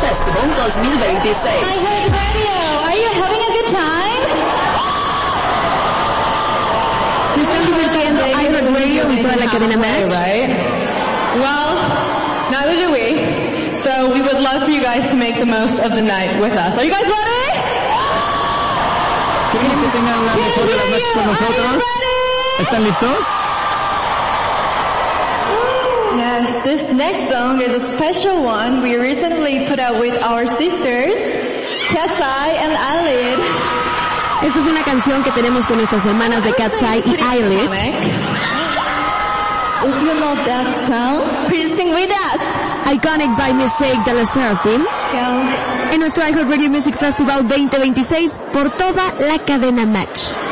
Festival 2026. iHeart Radio, are you having a good time? ¿Se están divirtiendo iHeart Radio y toda la cadena Match? Right? Well, neither do we. So we would love for you guys to make the most of the night with us. Are you guys ready? ¿Quieren que tengan la mejor de las noches con nosotros? ¿Están listos? Yes, this next song is a special one we recently put out with our sisters, Cat's Eye and Eyelid. Esta es una canción que tenemos con nuestras hermanas de Cat's Eye y Eyelid. If you know that song, please sing with us. Iconic by Mistake de la Seraphim. Go. En nuestro iHeart Radio Music Festival 2026 por toda la cadena Match.